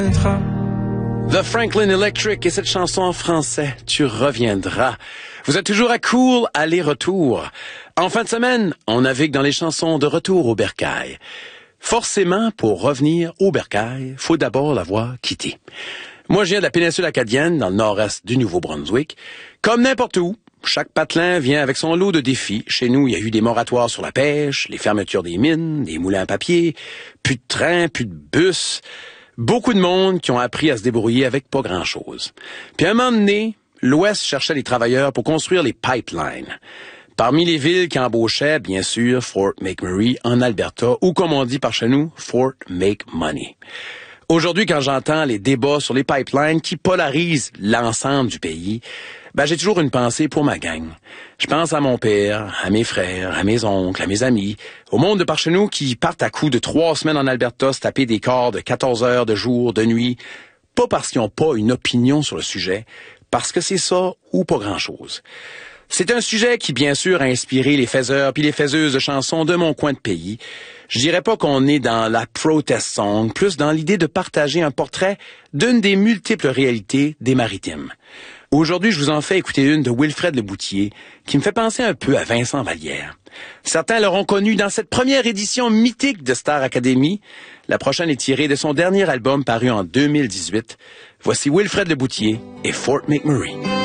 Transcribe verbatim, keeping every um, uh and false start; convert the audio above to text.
The Franklin Electric et cette chanson en français, Tu reviendras. Vous êtes toujours à Cool, aller-retour. En fin de semaine, on navigue dans les chansons de retour au bercail. Forcément, pour revenir au bercail, faut d'abord l'avoir quitté. Moi, je viens de la péninsule acadienne, dans le nord-est du Nouveau-Brunswick. Comme n'importe où, chaque patelin vient avec son lot de défis. Chez nous, il y a eu des moratoires sur la pêche, les fermetures des mines, des moulins à papier, plus de trains, plus de bus. Beaucoup de monde qui ont appris à se débrouiller avec pas grand-chose. Puis à un moment donné, l'Ouest cherchait des travailleurs pour construire les pipelines. Parmi les villes qui embauchaient, bien sûr, Fort McMurray en Alberta, ou comme on dit par chez nous, Fort Make Money. Aujourd'hui, quand j'entends les débats sur les pipelines qui polarisent l'ensemble du pays, ben j'ai toujours une pensée pour ma gang. Je pense à mon père, à mes frères, à mes oncles, à mes amis, au monde de par chez nous qui partent à coups de trois semaines en Alberta se taper des corps de quatorze heures de jour, de nuit, pas parce qu'ils n'ont pas une opinion sur le sujet, parce que c'est ça ou pas grand-chose. C'est un sujet qui, bien sûr, a inspiré les faiseurs puis les faiseuses de chansons de mon coin de pays. Je dirais pas qu'on est dans la protest song, plus dans l'idée de partager un portrait d'une des multiples réalités des maritimes. Aujourd'hui, je vous en fais écouter une de Wilfred Leboutier, qui me fait penser un peu à Vincent Vallière. Certains l'auront connu dans cette première édition mythique de Star Academy. La prochaine est tirée de son dernier album paru en deux mille dix-huit. Voici Wilfred Leboutier et Fort McMurray.